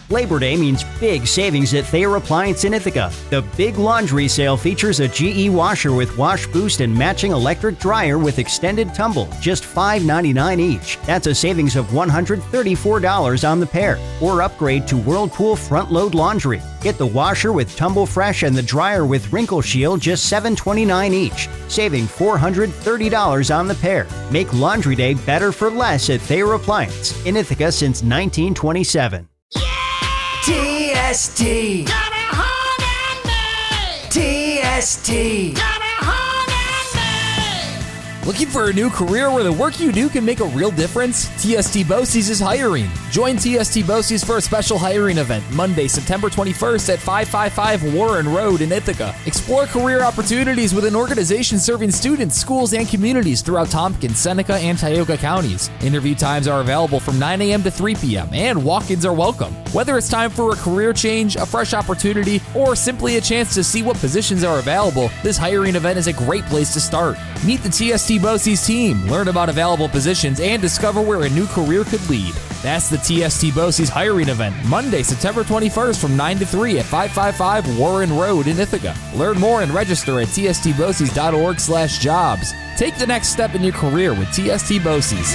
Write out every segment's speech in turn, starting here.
Labor Day means big savings at Thayer Appliance in Ithaca. The big laundry sale features a GE washer with wash boost and matching electric dryer with extended tumble, just $5.99 each. That's a savings of $134 on the pair. Or upgrade to Whirlpool front load laundry. Get the washer with Tumble Fresh and the dryer with Wrinkle Shield, just $7.29 each, saving $430 on the pair. Make laundry day better for less at Thayer Appliance in Ithaca since 1927. TST. Got a Honda me. TST. Got a Honda me. Looking for a new career where the work you do can make a real difference? TST Bosse's is hiring. Join TST Bosse's for a special hiring event Monday, September 21st at 555 Warren Road in Ithaca. Explore career opportunities with an organization serving students, schools, and communities throughout Tompkins, Seneca, and Tioga counties. Interview times are available from 9 a.m. to 3 p.m., and walk-ins are welcome. Whether it's time for a career change, a fresh opportunity, or simply a chance to see what positions are available, this hiring event is a great place to start. Meet the TST Bosse's team, learn about available positions, and discover where a new career could lead. That's the TST Bosse's hiring event, Monday, September 21st from 9 to 3 at 555 Warren Road in Ithaca. Learn more and register at tstbosses.org/jobs. Take the next step in your career with TST Bosse's.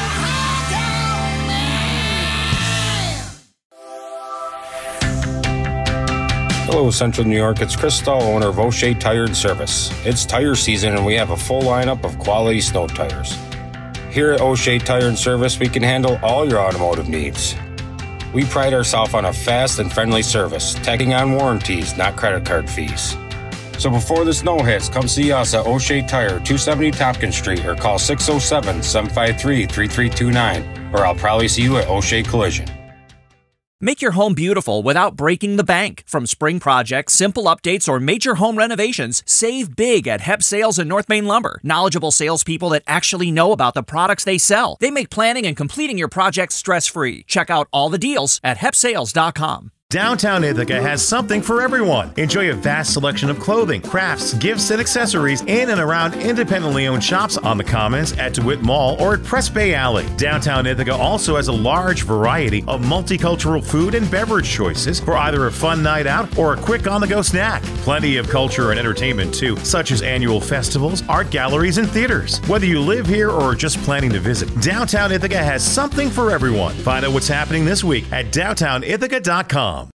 Hello, Central New York. It's Chris Stahl, owner of O'Shea Tire and Service. It's tire season, and we have a full lineup of quality snow tires. Here at O'Shea Tire and Service, we can handle all your automotive needs. We pride ourselves on a fast and friendly service, tagging on warranties, not credit card fees. So before the snow hits, come see us at O'Shea Tire, 270 Tompkins Street, or call 607-753-3329, or I'll probably see you at O'Shea Collision. Make your home beautiful without breaking the bank. From spring projects, simple updates, or major home renovations, save big at Hep Sales and North Main Lumber. Knowledgeable salespeople that actually know about the products they sell. They make planning and completing your projects stress-free. Check out all the deals at hepsales.com. Downtown Ithaca has something for everyone. Enjoy a vast selection of clothing, crafts, gifts, and accessories in and around independently owned shops on the Commons, at DeWitt Mall, or at Press Bay Alley. Downtown Ithaca also has a large variety of multicultural food and beverage choices for either a fun night out or a quick on-the-go snack. Plenty of culture and entertainment too, such as annual festivals, art galleries, and theaters. Whether you live here or are just planning to visit, Downtown Ithaca has something for everyone. Find out what's happening this week at downtownithaca.com.